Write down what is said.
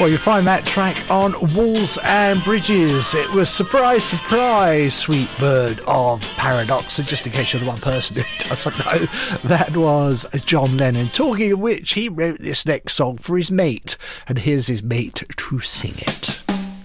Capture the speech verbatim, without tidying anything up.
Well, you find that track on Walls and Bridges. It was Surprise, Surprise, Sweet Bird of Paradox. And just in case you're the one person who doesn't know, that was John Lennon. Talking of which, he wrote this next song for his mate. And here's his mate to sing it.